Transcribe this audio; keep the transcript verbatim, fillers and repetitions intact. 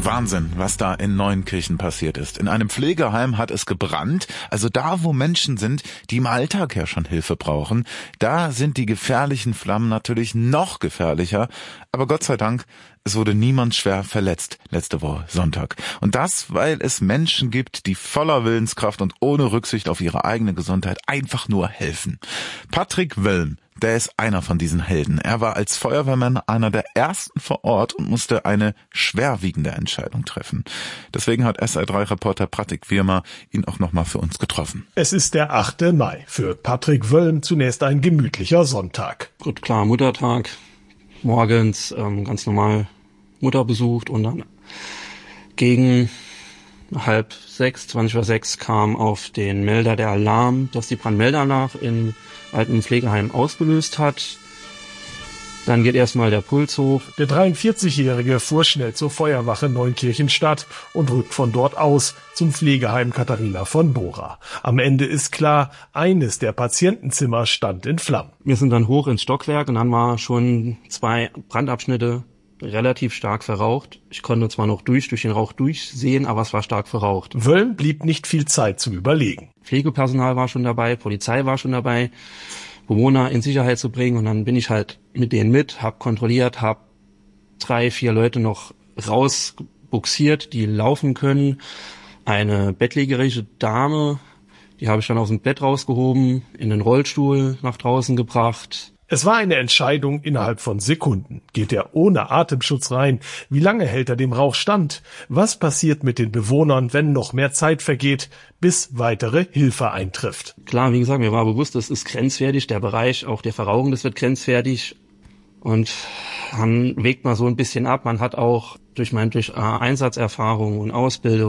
Wahnsinn, was da in Neuenkirchen passiert ist. In einem Pflegeheim hat es gebrannt. Also da, wo Menschen sind, die im Alltag ja schon Hilfe brauchen, da sind die gefährlichen Flammen natürlich noch gefährlicher. Aber Gott sei Dank, es wurde niemand schwer verletzt letzte Woche Sonntag. Und das, weil es Menschen gibt, die voller Willenskraft und ohne Rücksicht auf ihre eigene Gesundheit einfach nur helfen. Patrick Wölm, der ist einer von diesen Helden. Er war als Feuerwehrmann einer der ersten vor Ort und musste eine schwerwiegende Entscheidung treffen. Deswegen hat S R drei Reporter Patrick Wirmer ihn auch nochmal für uns getroffen. Es ist der achte Mai. Für Patrick Wölm zunächst ein gemütlicher Sonntag. Gut, klar, Muttertag. Morgens ähm, ganz normal Mutter besucht und dann gegen halb sechs, zwanzig Uhr sechs kam auf den Melder der Alarm, dass die Brandmeldeanlage in alten Pflegeheim ausgelöst hat. Dann geht erstmal der Puls hoch. Der dreiundvierzigjährige fuhr schnell zur Feuerwache Neunkirchen-Stadt und rückt von dort aus zum Pflegeheim Katharina von Bora. Am Ende ist klar, eines der Patientenzimmer stand in Flammen. Wir sind dann hoch ins Stockwerk und dann war schon zwei Brandabschnitte relativ stark verraucht. Ich konnte zwar noch durch, durch den Rauch durchsehen, aber es war stark verraucht. Wölm blieb nicht viel Zeit zum Überlegen. Pflegepersonal war schon dabei, Polizei war schon dabei, Bewohner in Sicherheit zu bringen. Und dann bin ich halt mit denen mit, hab kontrolliert, hab drei, vier Leute noch rausbuxiert, die laufen können. Eine bettlägerische Dame, die habe ich dann aus dem Bett rausgehoben, in den Rollstuhl nach draußen gebracht. Es war eine Entscheidung innerhalb von Sekunden. Geht er ohne Atemschutz rein? Wie lange hält er dem Rauch stand? Was passiert mit den Bewohnern, wenn noch mehr Zeit vergeht, bis weitere Hilfe eintrifft? Klar, wie gesagt, mir war bewusst, das ist grenzwertig, der Bereich, auch der Verrauchung, das wird grenzwertig. Und dann wägt man so ein bisschen ab. Man hat auch durch meine durch Einsatzerfahrung und Ausbildung